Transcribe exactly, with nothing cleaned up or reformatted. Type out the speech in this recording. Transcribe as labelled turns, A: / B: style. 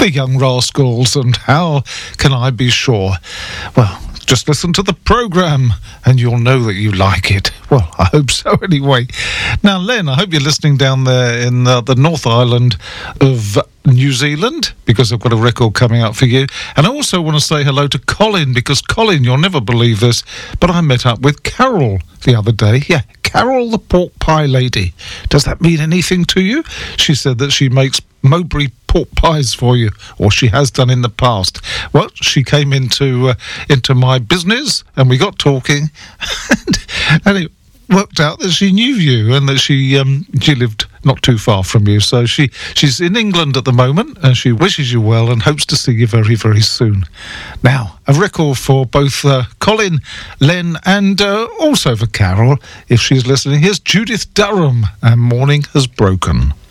A: The Young Rascals, and How Can I Be Sure? Well, just listen to the programme and you'll know that you like it. Well, I hope so anyway. Now, Len, I hope you're listening down there in uh, the North Island of New Zealand, because I've got a record coming up for you. And I also want to say hello to Colin, because Colin, you'll never believe this, but I met up with Carol the other day. Yeah, Carol the pork pie lady. Does that mean anything to you? She said that she makes Mowbray pork pies for you, or she has done in the past. Well, she came into uh, into my business and we got talking and, and it worked out that she knew you and that she um, she lived not too far from you. So she, she's in England at the moment and she wishes you well and hopes to see you very, very soon. Now, a record for both uh, Colin, Len and uh, also for Carol, if she's listening. Here's Judith Durham and Morning Has Broken.